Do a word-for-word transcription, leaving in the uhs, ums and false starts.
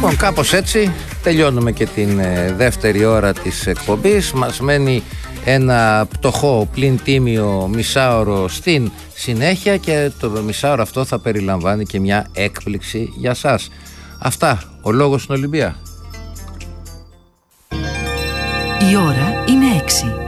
Λοιπόν, κάπως έτσι τελειώνουμε και την ε, δεύτερη ώρα της εκπομπής. Μας μένει ένα πτωχό πλην τίμιο μισάωρο στην συνέχεια και το μισάωρο αυτό θα περιλαμβάνει και μια έκπληξη για σας. Αυτά, ο λόγος στην Ολυμπία. Η ώρα είναι έξι.